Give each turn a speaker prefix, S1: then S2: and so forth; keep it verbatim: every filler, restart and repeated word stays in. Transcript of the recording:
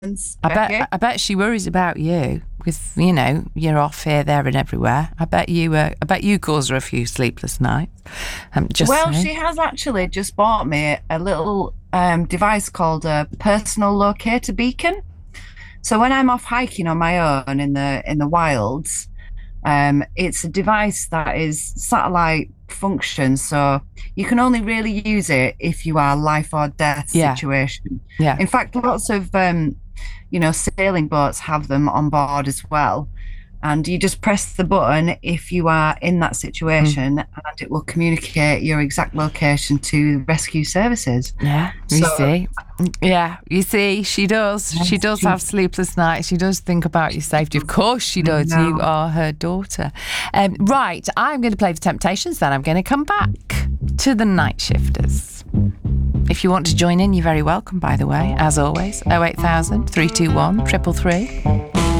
S1: I bet I bet she worries about you with, you know, you're off here, there and everywhere. I bet you uh, I bet you cause her a few sleepless nights. Um, just
S2: Well,
S1: saying.
S2: she has actually just bought me a little um, device called a personal locator beacon. So when I'm off hiking on my own in the in the wilds, um, it's a device that is satellite function. So you can only really use it if you are life or death
S1: Yeah,
S2: situation.
S1: yeah.
S2: In fact, lots of um, you know, sailing boats have them on board as well. And you just press the button if you are in that
S1: Mm.
S2: situation, and it will communicate your exact location to rescue services.
S1: Yeah, you
S2: So,
S1: see. Yeah, you see, she does. She
S2: yes,
S1: does
S2: she,
S1: have sleepless nights. She does think about your safety. Of course she
S2: I
S1: does. You
S2: know.
S1: are her daughter. Um, right, I'm going to play for Temptations, then I'm going to come back to the Night Shifters. If you want to join in, you're very welcome, by the way, as always. oh eight thousand, three two one, three three three.